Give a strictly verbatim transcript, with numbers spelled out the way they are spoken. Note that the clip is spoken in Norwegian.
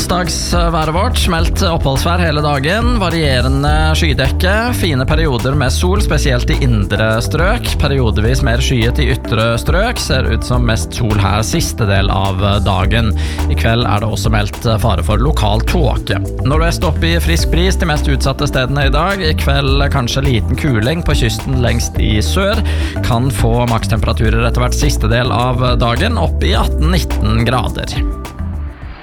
onsdagsværet vårt, meldt oppholdsvær hele dagen, varierende skydekke, fine perioder med sol, spesielt i indre strøk, periodevis mer skyet i ytre strøk, ser ut som mest sol her siste del av dagen. I kveld er det også meldt fare for lokal tåke. Nordvest opp i frisk bris de mest utsatte stedene i dag, i kveld kanskje liten kuling på kysten lengst i sør, kan få makstemperaturer etter hvert siste del av dagen opp i atten nitten grader.